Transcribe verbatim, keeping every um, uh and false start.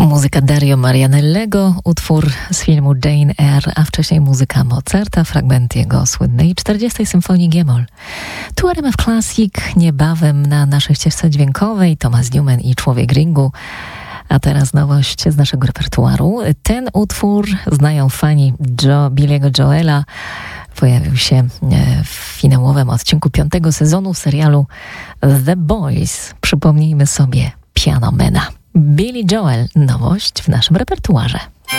Muzyka Dario Marianellego, utwór z filmu Jane Eyre, a wcześniej muzyka Mozarta, fragment jego słynnej czterdziestej Symfonii G-moll. Tu R M F Classic, niebawem na naszej ścieżce dźwiękowej Thomas Newman i Człowiek Ringu. A teraz nowość z naszego repertuaru. Ten utwór znają fani Joe, Billy'ego Joela. Pojawił się w finałowym odcinku piątego sezonu serialu The Boys. Przypomnijmy sobie Pianomana. Billy Joel, nowość w naszym repertuarze.